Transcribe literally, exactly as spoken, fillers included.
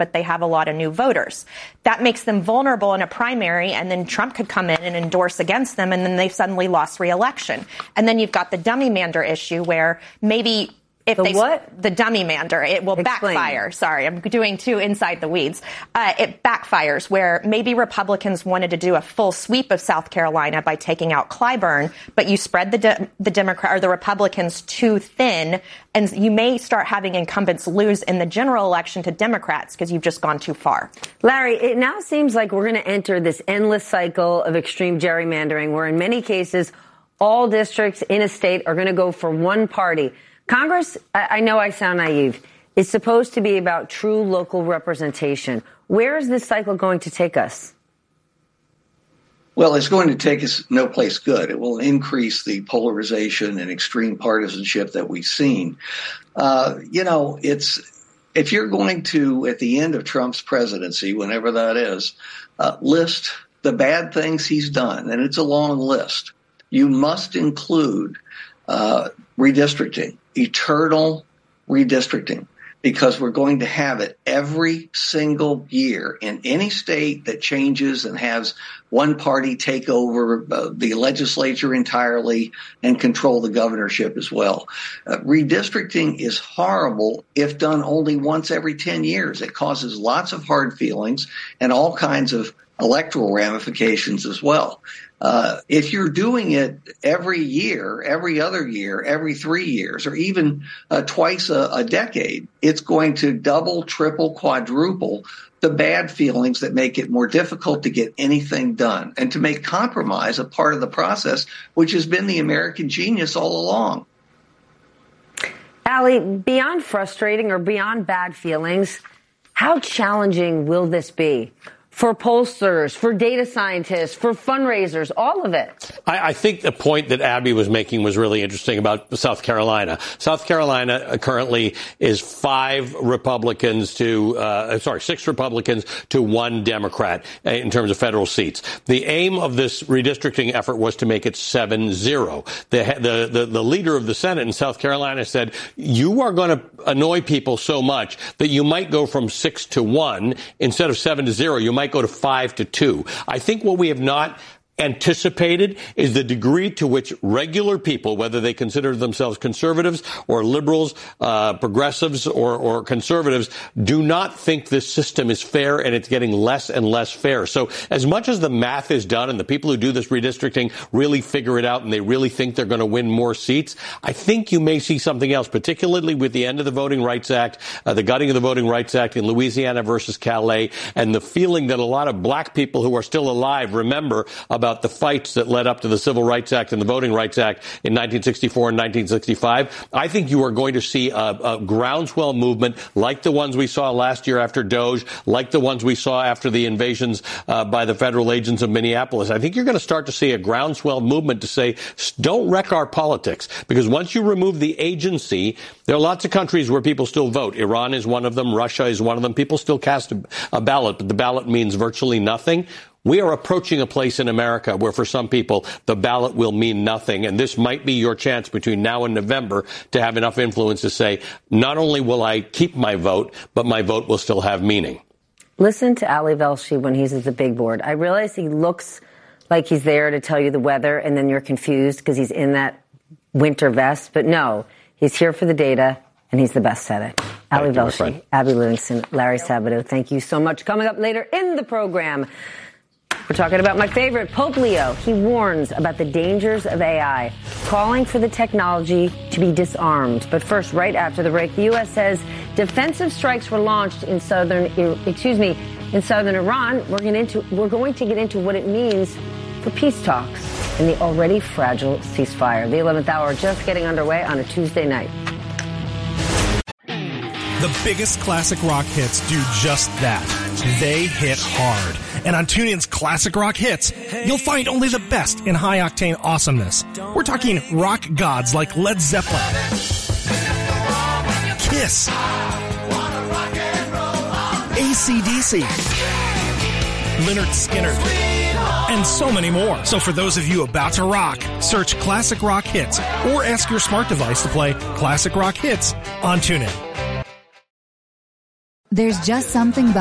but they have a lot of new voters. That makes them vulnerable in a primary, and then Trump could come in and endorse against them, and then they've suddenly lost re-election. And then you've got the dummy-mander issue where maybe if the they what? The dummy-mander, it will Explain. backfire. Sorry, I'm doing too inside the weeds. Uh, it backfires where maybe Republicans wanted to do a full sweep of South Carolina by taking out Clyburn, but you spread the de- the Democrat or the Republicans too thin, and you may start having incumbents lose in the general election to Democrats because you've just gone too far. Larry, it now seems like we're going to enter this endless cycle of extreme gerrymandering, where in many cases, all districts in a state are going to go for one party. Congress, I know I sound naive, is supposed to be about true local representation. Where is this cycle going to take us? Well, it's going to take us no place good. It will increase the polarization and extreme partisanship that we've seen. Uh, you know, it's if you're going to, at the end of Trump's presidency, whenever that is, uh, list the bad things he's done, and it's a long list, you must include uh, redistricting. Eternal redistricting, because we're going to have it every single year in any state that changes and has one party take over uh, the legislature entirely and control the governorship as well. Uh, redistricting is horrible if done only once every ten years. It causes lots of hard feelings and all kinds of electoral ramifications as well. Uh, if you're doing it every year, every other year, every three years, or even uh, twice a, a decade, it's going to double, triple, quadruple the bad feelings that make it more difficult to get anything done and to make compromise a part of the process, which has been the American genius all along. Allie, beyond frustrating or beyond bad feelings, how challenging will this be? For pollsters, for data scientists, for fundraisers, all of it. I, I think the point that Abby was making was really interesting about South Carolina. South Carolina currently is five Republicans to, uh, sorry, six Republicans to one Democrat in terms of federal seats. The aim of this redistricting effort was to make it seven zero. The, the, the, the leader of the Senate in South Carolina said, you are going to annoy people so much that you might go from six to one instead of seven to zero. You might might go to five to two. I think what we have not anticipated is the degree to which regular people, whether they consider themselves conservatives or liberals, uh, progressives or, or conservatives, do not think this system is fair, and it's getting less and less fair. So as much as the math is done and the people who do this redistricting really figure it out and they really think they're going to win more seats, I think you may see something else, particularly with the end of the Voting Rights Act, uh, the gutting of the Voting Rights Act in Louisiana versus Calais, and the feeling that a lot of black people who are still alive remember about the fights that led up to the Civil Rights Act and the Voting Rights Act in nineteen sixty-four and nineteen sixty-five. I think you are going to see a, a groundswell movement like the ones we saw last year after Doge, like the ones we saw after the invasions uh, by the federal agents of Minneapolis. I think you're going to start to see a groundswell movement to say, don't wreck our politics, because once you remove the agency, there are lots of countries where people still vote. Iran is one of them. Russia is one of them. People still cast a, a ballot, but the ballot means virtually nothing. We are approaching a place in America where for some people the ballot will mean nothing, and this might be your chance between now and November to have enough influence to say, not only will I keep my vote, but my vote will still have meaning. Listen to Ali Velshi when he's at the big board. I realize he looks like he's there to tell you the weather, and then you're confused because he's in that winter vest, but no, he's here for the data, and he's the best at it. Ali Velshi, Abby Livingston, Larry Sabato, thank you so much. Coming up later in the program, we're talking about my favorite, Pope Leo. He warns about the dangers of A I, calling for the technology to be disarmed. But first, right after the break, the U S says defensive strikes were launched in southern, excuse me, in southern Iran. We're going into, we're going to get into what it means for peace talks and the already fragile ceasefire. The eleventh hour just getting underway on a Tuesday night. The biggest classic rock hits do just that. They hit hard. And on TuneIn's Classic Rock Hits, you'll find only the best in high-octane awesomeness. We're talking rock gods like Led Zeppelin, Kiss, A C D C, Lynyrd Skynyrd, and so many more. So for those of you about to rock, search Classic Rock Hits or ask your smart device to play Classic Rock Hits on TuneIn. There's just something